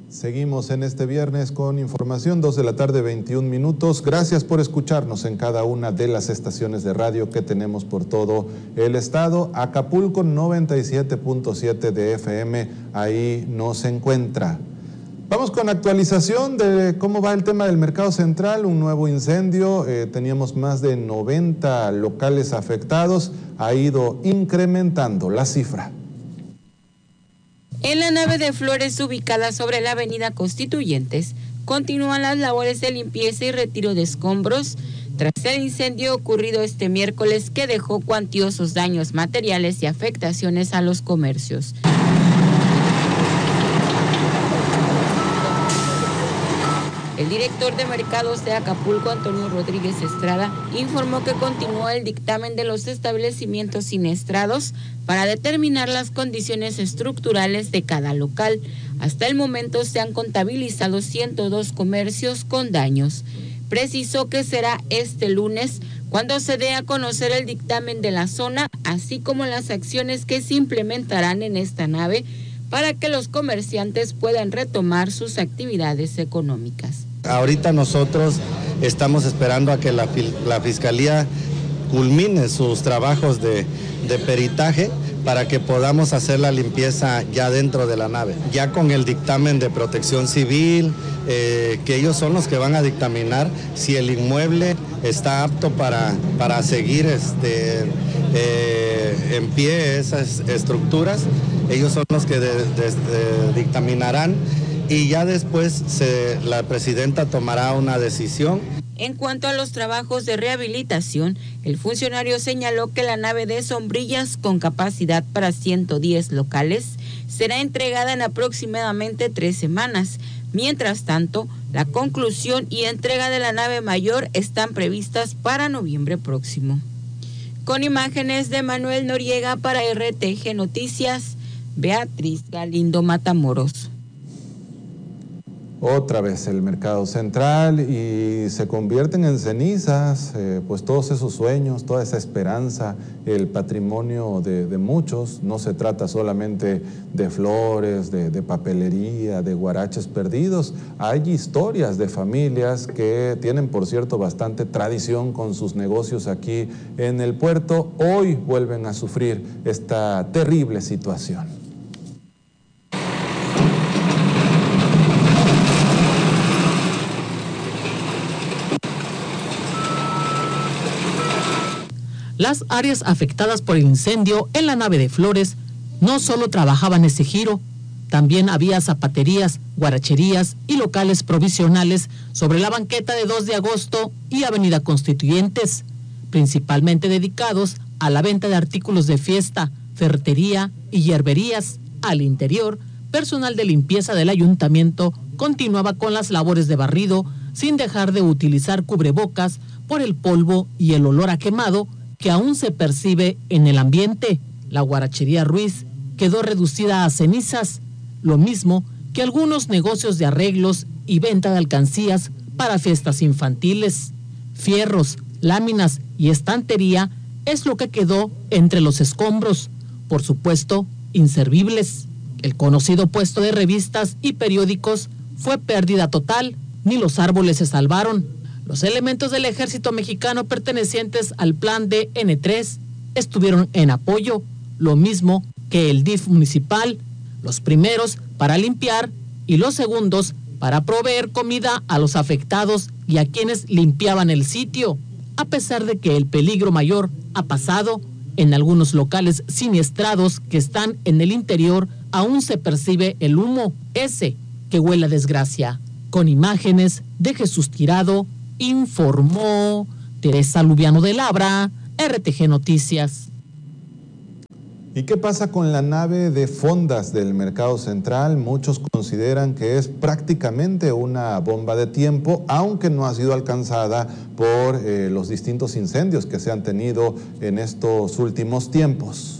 Seguimos en este viernes con información, 2 de la tarde, 21 minutos. Gracias por escucharnos en cada una de las estaciones de radio que tenemos por todo el estado. Acapulco 97.7 de FM, ahí nos encuentra. Vamos con actualización de cómo va el tema del Mercado Central, un nuevo incendio, teníamos más de 90 locales afectados, ha ido incrementando la cifra. En la nave de Flores, ubicada sobre la avenida Constituyentes, continúan las labores de limpieza y retiro de escombros tras el incendio ocurrido este miércoles que dejó cuantiosos daños materiales y afectaciones a los comercios. El director de mercados de Acapulco, Antonio Rodríguez Estrada, informó que continúa el dictamen de los establecimientos siniestrados para determinar las condiciones estructurales de cada local. Hasta el momento se han contabilizado 102 comercios con daños. Precisó que será este lunes cuando se dé a conocer el dictamen de la zona, así como las acciones que se implementarán en esta nave para que los comerciantes puedan retomar sus actividades económicas. Ahorita nosotros estamos esperando a que la Fiscalía culmine sus trabajos de peritaje para que podamos hacer la limpieza ya dentro de la nave. Ya con el dictamen de Protección Civil, que ellos son los que van a dictaminar si el inmueble está apto para seguir en pie esas estructuras. Ellos son los que dictaminarán y ya después la presidenta tomará una decisión. En cuanto a los trabajos de rehabilitación, el funcionario señaló que la nave de sombrillas con capacidad para 110 locales será entregada en aproximadamente 3 semanas. Mientras tanto, la conclusión y entrega de la nave mayor están previstas para noviembre próximo. Con imágenes de Manuel Noriega para RTG Noticias, Beatriz Galindo Matamoros. Otra vez el Mercado Central y se convierten en cenizas, pues todos esos sueños, toda esa esperanza, el patrimonio de muchos. No se trata solamente de flores, de papelería, de guaraches perdidos. Hay historias de familias que tienen, por cierto, bastante tradición con sus negocios aquí en el puerto. Hoy vuelven a sufrir esta terrible situación. Las áreas afectadas por el incendio en la nave de Flores no solo trabajaban ese giro, también había zapaterías, guaracherías y locales provisionales sobre la banqueta de 2 de agosto y Avenida Constituyentes, principalmente dedicados a la venta de artículos de fiesta, ferretería y hierberías. Al interior, personal de limpieza del ayuntamiento continuaba con las labores de barrido sin dejar de utilizar cubrebocas por el polvo y el olor a quemado que aún se percibe en el ambiente. La guarachería Ruiz quedó reducida a cenizas, lo mismo que algunos negocios de arreglos y venta de alcancías para fiestas infantiles. Fierros, láminas y estantería es lo que quedó entre los escombros, por supuesto, inservibles. El conocido puesto de revistas y periódicos fue pérdida total, ni los árboles se salvaron. Los elementos del ejército mexicano pertenecientes al plan de N3 estuvieron en apoyo, lo mismo que el DIF municipal, los primeros para limpiar y los segundos para proveer comida a los afectados y a quienes limpiaban el sitio. A pesar de que el peligro mayor ha pasado, en algunos locales siniestrados que están en el interior aún se percibe el humo, ese que huele a desgracia. Con imágenes de Jesús Tirado, informó Teresa Lubiano de Labra, RTG Noticias. ¿Y qué pasa con la nave de fondas del Mercado Central? Muchos consideran que es prácticamente una bomba de tiempo, aunque no ha sido alcanzada por los distintos incendios que se han tenido en estos últimos tiempos.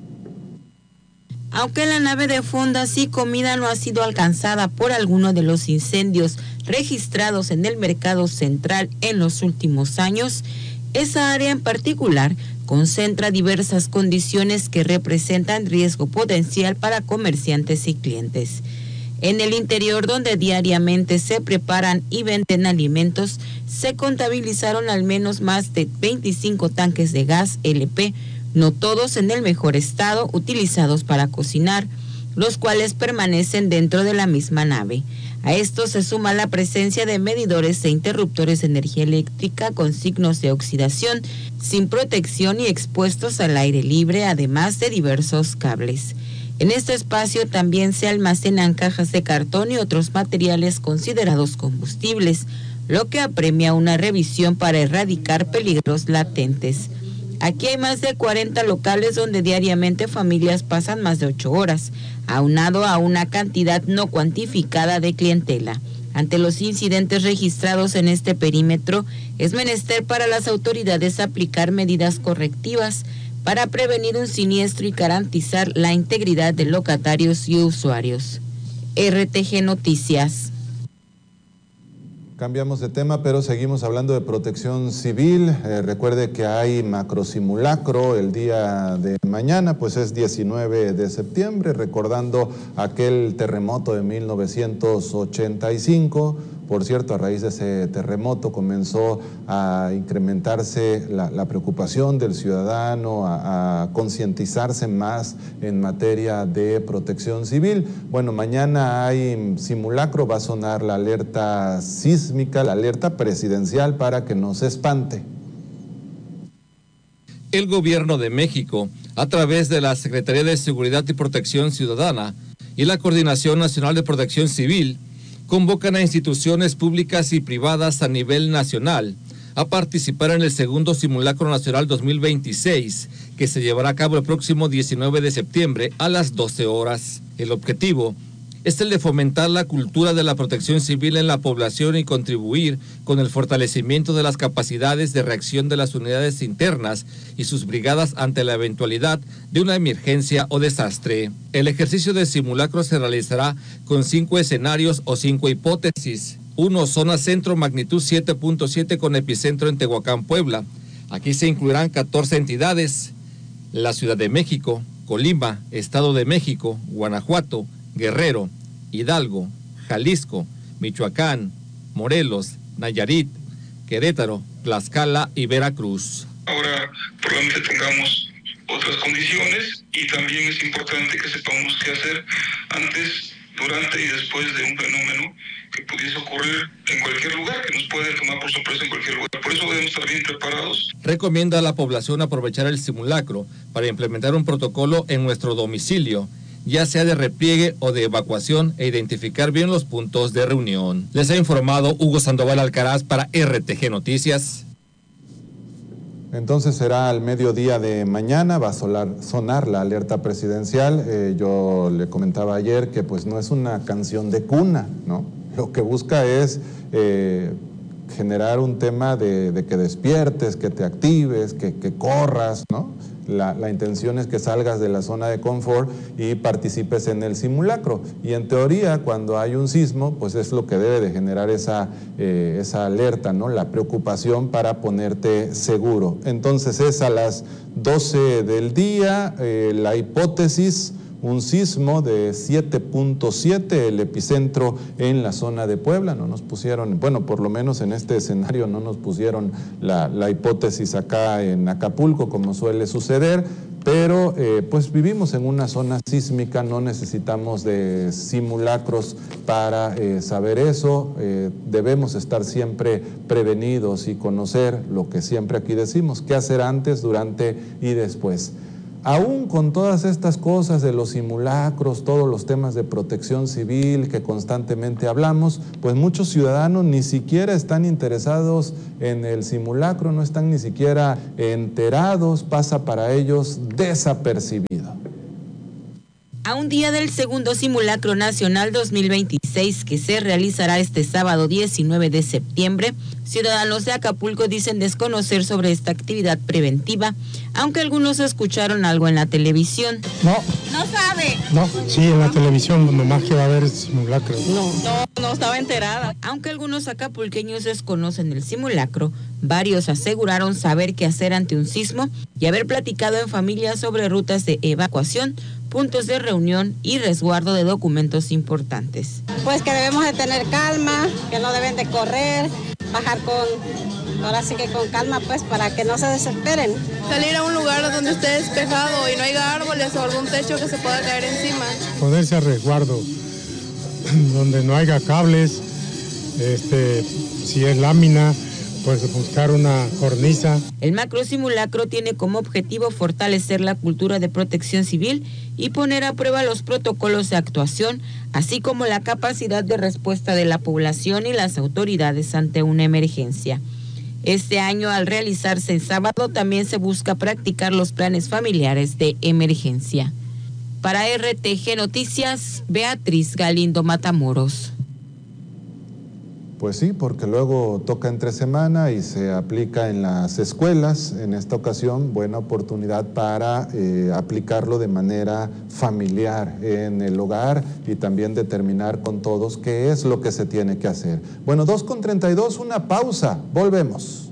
Aunque la nave de fondas y comida no ha sido alcanzada por alguno de los incendios registrados en el Mercado Central en los últimos años, esa área en particular concentra diversas condiciones que representan riesgo potencial para comerciantes y clientes. En el interior, donde diariamente se preparan y venden alimentos, se contabilizaron al menos más de 25 tanques de gas LP, no todos en el mejor estado, utilizados para cocinar, los cuales permanecen dentro de la misma nave. A esto se suma la presencia de medidores e interruptores de energía eléctrica con signos de oxidación, sin protección y expuestos al aire libre, además de diversos cables. En este espacio también se almacenan cajas de cartón y otros materiales considerados combustibles, lo que apremia una revisión para erradicar peligros latentes. Aquí hay más de 40 locales donde diariamente familias pasan más de 8 horas, aunado a una cantidad no cuantificada de clientela. Ante los incidentes registrados en este perímetro, es menester para las autoridades aplicar medidas correctivas para prevenir un siniestro y garantizar la integridad de locatarios y usuarios. RTG Noticias. Cambiamos de tema, pero seguimos hablando de protección civil. Recuerde que hay macrosimulacro el día de mañana, pues es 19 de septiembre, recordando aquel terremoto de 1985. Por cierto, a raíz de ese terremoto comenzó a incrementarse la preocupación del ciudadano, a concientizarse más en materia de protección civil. Bueno, mañana hay simulacro, va a sonar la alerta sísmica, la alerta presidencial para que no se espante. El Gobierno de México, a través de la Secretaría de Seguridad y Protección Ciudadana y la Coordinación Nacional de Protección Civil, convocan a instituciones públicas y privadas a nivel nacional a participar en el segundo Simulacro Nacional 2026, que se llevará a cabo el próximo 19 de septiembre a las 12 horas. El objetivo es el de fomentar la cultura de la protección civil en la población y contribuir con el fortalecimiento de las capacidades de reacción de las unidades internas y sus brigadas ante la eventualidad de una emergencia o desastre. El ejercicio de simulacro se realizará con 5 escenarios o 5 hipótesis. 1, zona centro, magnitud 7.7 con epicentro en Tehuacán, Puebla. Aquí se incluirán 14 entidades: la Ciudad de México, Colima, Estado de México, Guanajuato, Guerrero, Hidalgo, Jalisco, Michoacán, Morelos, Nayarit, Querétaro, Tlaxcala y Veracruz. Ahora probablemente tengamos otras condiciones y también es importante que sepamos qué hacer antes, durante y después de un fenómeno que pudiese ocurrir en cualquier lugar, que nos puede tomar por sorpresa en cualquier lugar. Por eso debemos estar bien preparados. Recomienda a la población aprovechar el simulacro para implementar un protocolo en nuestro domicilio, ya sea de repliegue o de evacuación, e identificar bien los puntos de reunión. Les ha informado Hugo Sandoval Alcaraz para RTG Noticias. Entonces será al mediodía de mañana, va a sonar la alerta presidencial. Yo le comentaba ayer que pues no es una canción de cuna, ¿no? Lo que busca es generar un tema de que despiertes, que te actives, que corras, ¿no? La intención es que salgas de la zona de confort y participes en el simulacro. Y en teoría, cuando hay un sismo, pues es lo que debe de generar esa alerta, ¿no? La preocupación para ponerte seguro. Entonces es a las 12 del día, la hipótesis: un sismo de 7.7, el epicentro en la zona de Puebla. No nos pusieron, bueno, por lo menos en este escenario no nos pusieron la hipótesis acá en Acapulco, como suele suceder, pero pues vivimos en una zona sísmica, no necesitamos de simulacros para saber eso. Debemos estar siempre prevenidos y conocer lo que siempre aquí decimos: qué hacer antes, durante y después. Aún con todas estas cosas de los simulacros, todos los temas de protección civil que constantemente hablamos, pues muchos ciudadanos ni siquiera están interesados en el simulacro, no están ni siquiera enterados, pasa para ellos desapercibido. A un día del segundo Simulacro Nacional 2026, que se realizará este sábado 19 de septiembre, ciudadanos de Acapulco dicen desconocer sobre esta actividad preventiva, aunque algunos escucharon algo en la televisión. No. ¿No sabe? No, sí, en la televisión, nomás que va a haber simulacro. No estaba enterada. Aunque algunos acapulqueños desconocen el simulacro, varios aseguraron saber qué hacer ante un sismo y haber platicado en familia sobre rutas de evacuación, puntos de reunión y resguardo de documentos importantes. Pues que debemos de tener calma, que no deben de correr, bajar ahora sí que con calma, pues, para que no se desesperen. Salir a un lugar donde esté despejado y no haya árboles o algún techo que se pueda caer encima. Ponerse a resguardo, donde no haya cables, si es lámina, pues buscar una cornisa. El macro simulacro tiene como objetivo fortalecer la cultura de protección civil y poner a prueba los protocolos de actuación, así como la capacidad de respuesta de la población y las autoridades ante una emergencia. Este año, al realizarse en sábado, también se busca practicar los planes familiares de emergencia. Para RTG Noticias, Beatriz Galindo Matamoros. Pues sí, porque luego toca entre semana y se aplica en las escuelas. En esta ocasión, buena oportunidad para aplicarlo de manera familiar en el hogar y también determinar con todos qué es lo que se tiene que hacer. Bueno, 2:32, una pausa, volvemos.